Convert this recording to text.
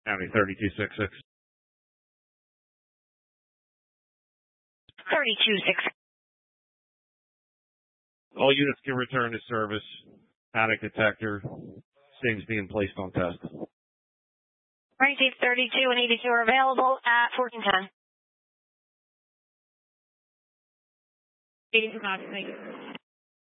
County 3266. 3266. All units can return to service. Panic detector. Things being placed on test. Right, 32 and 82 are available at 1410. 82, thank you.